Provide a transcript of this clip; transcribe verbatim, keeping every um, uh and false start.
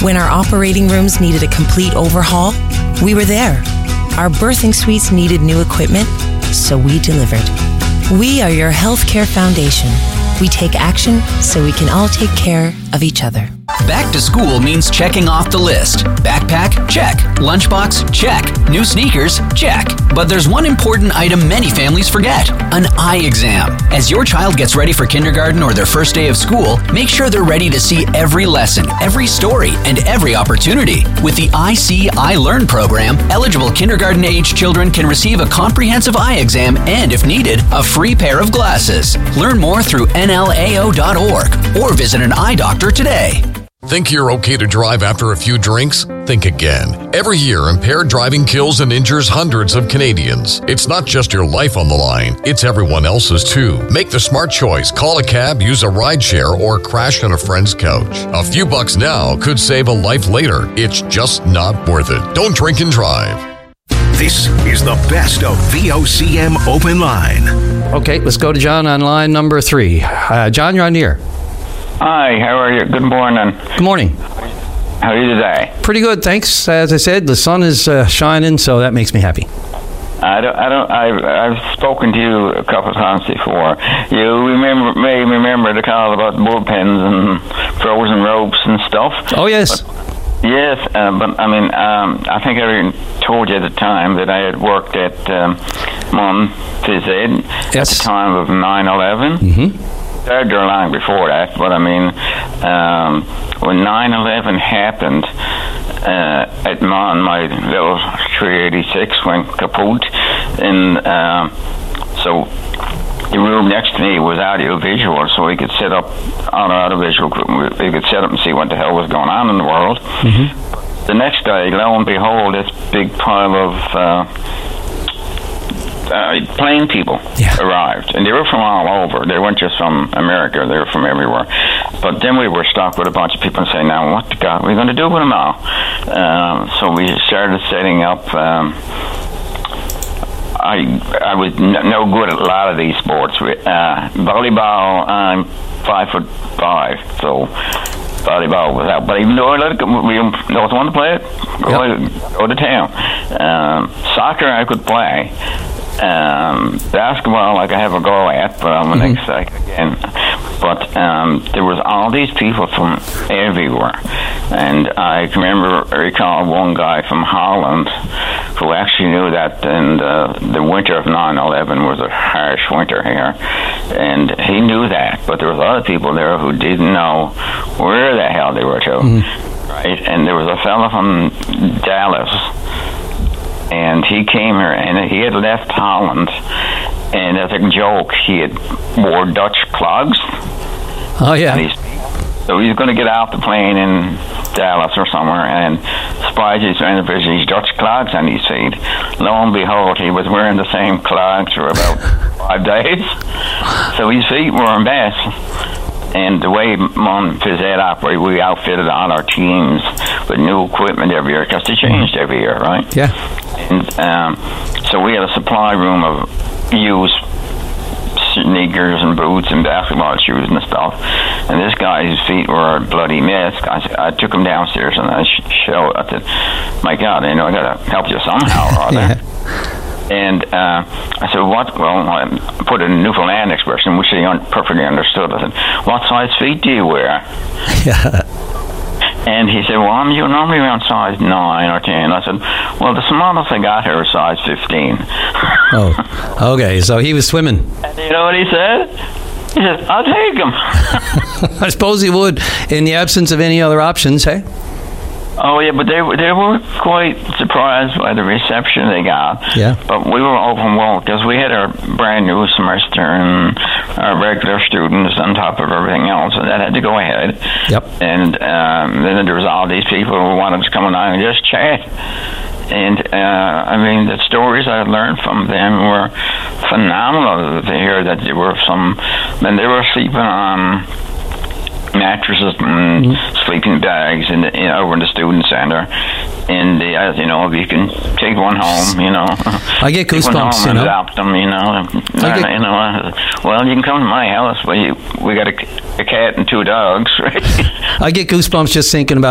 When our operating rooms needed a complete overhaul, we were there. Our birthing suites needed new equipment, so we delivered. We are your healthcare foundation. We take action so we can all take care of each other. Back to school means checking off the list. Backpack? Check. Lunchbox? Check. New sneakers? Check. But there's one important item many families forget: an eye exam. As your child gets ready for kindergarten or their first day of school, make sure they're ready to see every lesson, every story, and every opportunity. With the I See, I Learn program, eligible kindergarten-age children can receive a comprehensive eye exam and, if needed, a free pair of glasses. Learn more through N L A O dot org or visit an eye doctor today. Think you're okay to drive after a few drinks? Think again. Every year, impaired driving kills and injures hundreds of Canadians. It's not just your life on the line, it's everyone else's too. Make the smart choice. Call a cab, use a rideshare, or crash on a friend's couch. A few bucks now could save a life later. It's just not worth it. Don't drink and drive. This is the best of V O C M Open Line. Okay, let's go to John on line number three. Uh, John, you're on the air. Hi, how are you? Good morning. Good morning. How are you today? Pretty good, thanks. As I said, the sun is uh, shining, so that makes me happy. I don't. I don't. I've, I've spoken to you a couple of times before. You remember, may remember the call about bullpens and frozen ropes and stuff. Oh yes. But, yes, uh, but I mean, um, I think I told you at the time that I had worked at um, Mon Phys Ed yes. at the time of nine eleven. Mm-hmm. Started there long before that, but I mean, um, when nine eleven happened, uh, at Mon, my little three eighty-six went kaput, and uh, so the room next to me was audio-visual, so we could set up on our audio-visual group, we could set up and see what the hell was going on in the world. Mm-hmm. The next day, lo and behold, this big pile of uh, Uh, plane people yeah. arrived, and they were from all over. They weren't just from America; they were from everywhere. But then we were stuck with a bunch of people and saying, "Now, what the God are we going to do with them now?" Uh, so we started setting up. Um, I I was n- no good at a lot of these sports. Uh, volleyball, I'm five foot five, so volleyball was out. But even though I let it go, we don't want to play it, go, yep. go to town. Um, soccer, I could play. Um, basketball, like I have a go at, but I'm an mm-hmm. next again. But um, there was all these people from everywhere, and I can remember, I recall one guy from Holland who actually knew that in the, the winter of nine eleven was a harsh winter here, and he knew that. But there was other people there who didn't know where the hell they were to, mm-hmm. right? And there was a fellow from Dallas. And he came here, and he had left Holland, and as a joke, he had wore Dutch clogs. Oh, yeah. And he's, so he's going to get off the plane in Dallas or somewhere, and spies his trying to visit his Dutch clogs on his feet. Lo and behold, he was wearing the same clogs for about five days. So his feet were a mess. And the way Mon Phys Ed operated, we outfitted all our teams with new equipment every year, because they changed every year, right? Yeah. And um, so we had a supply room of used sneakers and boots and basketball shoes and stuff. And this guy's feet were a bloody mess. I, I took him downstairs and I showed, I said, my God, you know, I got to help you somehow or other. yeah. And uh, I said, what? Well, I put it in Newfoundland expression, which they un- perfectly understood. I said, what size feet do you wear? Yeah. And he said, well, I'm you normally around size nine or ten. I said, well, the smallest I got here is size fifteen. Oh, okay. So he was swimming. And you know what he said? He said, I'll take him. I suppose he would, in the absence of any other options, hey? Oh, yeah, but they, they were quite surprised by the reception they got. Yeah. But we were overwhelmed because we had our brand new semester and our regular students on top of everything else, and that had to go ahead. Yep. And um, then there was all these people who wanted to come along and just chat. And, uh, I mean, the stories I learned from them were phenomenal to hear that there were some, and they were sleeping on mattresses and mm-hmm. sleeping bags in the, in, over in the student center, and the, uh, you know, if you can take one home, you know, I get goosebumps, you know, adopt them, you know, I get, you know. Uh, well, you can come to my house, but you, we got a, a cat and two dogs, right? I get goosebumps just thinking about